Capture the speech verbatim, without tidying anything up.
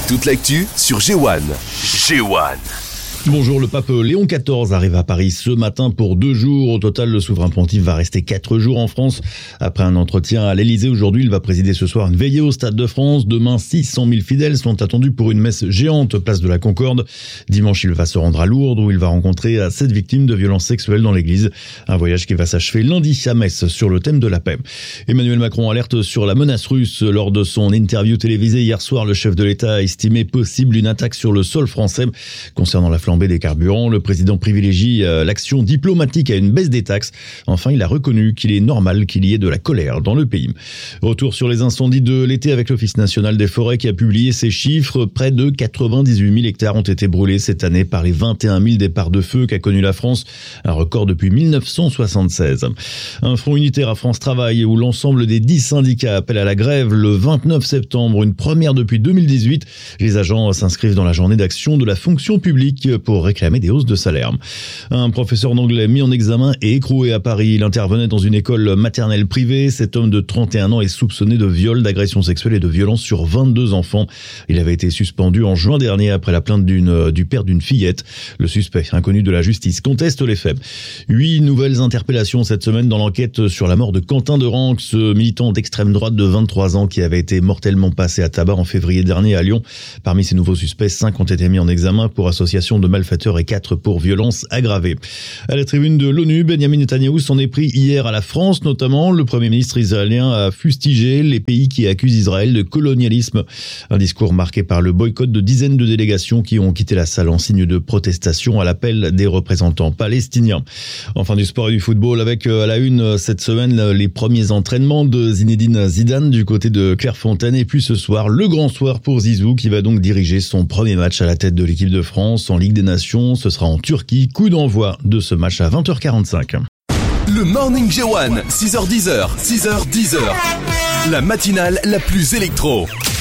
Toute l'actu sur G un. G un. Bonjour, le pape Léon quatorze arrive à Paris ce matin pour deux jours. Au total, le souverain pontife va rester quatre jours en France. Après un entretien à l'Elysée aujourd'hui, il va présider ce soir une veillée au Stade de France. Demain, six cent mille fidèles sont attendus pour une messe géante place de la Concorde. Dimanche, il va se rendre à Lourdes où il va rencontrer sept victimes de violences sexuelles dans l'église. Un voyage qui va s'achever lundi à Metz sur le thème de la paix. Emmanuel Macron alerte sur la menace russe. Lors de son interview télévisée hier soir, le chef de l'État a estimé possible une attaque sur le sol français. Concernant la flambée des carburants, le président privilégie l'action diplomatique à une baisse des taxes. Enfin, il a reconnu qu'il est normal qu'il y ait de la colère dans le pays. Retour sur les incendies de l'été avec l'Office national des forêts qui a publié ses chiffres. Près de quatre-vingt-dix-huit mille hectares ont été brûlés cette année par les vingt et un mille départs de feu qu'a connu la France, un record depuis mille neuf cent soixante-seize. Un front unitaire à France Travail où l'ensemble des dix syndicats appellent à la grève le vingt-neuf septembre, une première depuis deux mille dix-huit. Les agents s'inscrivent dans la journée d'action de la fonction publique pour réclamer des hausses de salaire. Un professeur d'anglais mis en examen et écroué à Paris. Il intervenait dans une école maternelle privée. Cet homme de trente et un ans est soupçonné de viol, d'agression sexuelle et de violence sur vingt-deux enfants. Il avait été suspendu en juin dernier après la plainte d'une, du père d'une fillette. Le suspect, inconnu de la justice, conteste les faits. Huit nouvelles interpellations cette semaine dans l'enquête sur la mort de Quentin de Ranc, ce militant d'extrême droite de vingt-trois ans qui avait été mortellement passé à tabac en février dernier à Lyon. Parmi ces nouveaux suspects, cinq ont été mis en examen pour association de malfaiteurs et quatre pour violence aggravée. À la tribune de l'ONU, Benjamin Netanyahou s'en est pris hier à la France, notamment. Le Premier ministre israélien a fustigé les pays qui accusent Israël de colonialisme. Un discours marqué par le boycott de dizaines de délégations qui ont quitté la salle en signe de protestation à l'appel des représentants palestiniens. Enfin, du sport et du football avec à la une cette semaine les premiers entraînements de Zinedine Zidane du côté de Clairefontaine. Et puis ce soir, le grand soir pour Zizou qui va donc diriger son premier match à la tête de l'équipe de France en Ligue des Nations. Ce sera en Turquie. Coup d'envoi de ce match à vingt heures quarante-cinq. Le Morning G un, six heures dix, six heures dix. La matinale la plus électro.